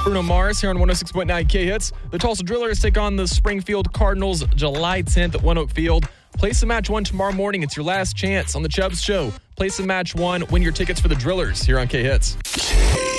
Bruno Mars here on 106.9 K-Hits. The Tulsa Drillers take on the Springfield Cardinals July 10th at One Oak Field. Place a match 1 tomorrow morning. It's your last chance on the Chubbs Show. Place a match 1. Win your tickets for the Drillers here on K-Hits.